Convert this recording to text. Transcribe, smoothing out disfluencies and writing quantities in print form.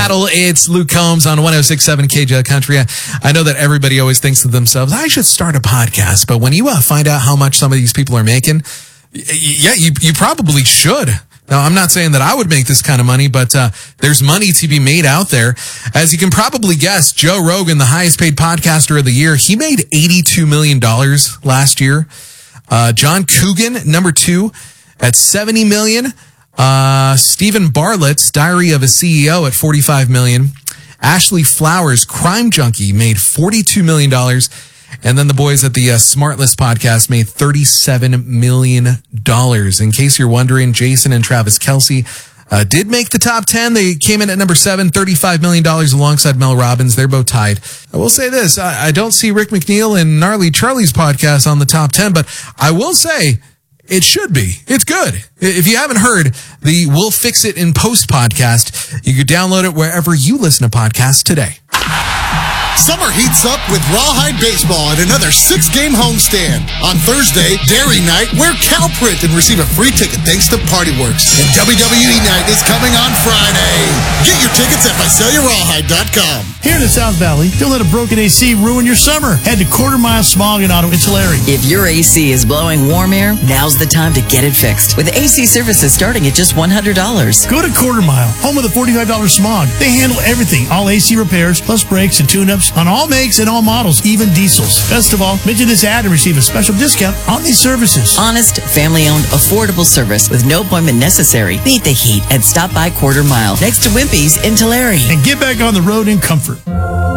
Seattle, it's Luke Combs on 106.7 KJ Country. I know that everybody always thinks to themselves, I should start a podcast. But when you find out how much some of these people are making, yeah, you probably should. Now, I'm not saying that I would make this kind of money, but there's money to be made out there. As you can probably guess, Joe Rogan, the highest paid podcaster of the year, he made $82 million last year. John Coogan, number 2, at $70 million. Stephen Bartlett's Diary of a CEO at $45 million. Ashley Flowers, Crime Junkie, made $42 million. And then the boys at the Smartlist podcast made $37 million. In case you're wondering, Jason and Travis Kelce did make the top 10. They came in at number 7, $35 million alongside Mel Robbins. They're both tied. I will say this. I don't see Rick McNeil and Gnarly Charlie's podcast on the top 10, but I will say it should be. It's good. If you haven't heard the We'll Fix It in Post podcast, you could download it wherever you listen to podcasts today. Summer heats up with Rawhide Baseball at another 6-game homestand. On Thursday, Dairy Night, wear cow print and receive a free ticket thanks to PartyWorks. And WWE Night is coming on Friday. Get your tickets at MyCellulaRawhide.com. Here in the South Valley, don't let a broken AC ruin your summer. Head to Quarter Mile Smog and Auto in Tulare. If your AC is blowing warm air, now's the time to get it fixed. With AC services starting at just $100. Go to Quarter Mile, home of the $45 Smog. They handle everything, all AC repairs, plus brakes and tune-ups on all makes and all models, even diesels. Best of all, mention this ad and receive a special discount on these services. Honest, family-owned, affordable service with no appointment necessary. Beat the heat and stop by Quarter Mile next to Wimpy's in Tulare. And get back on the road in comfort.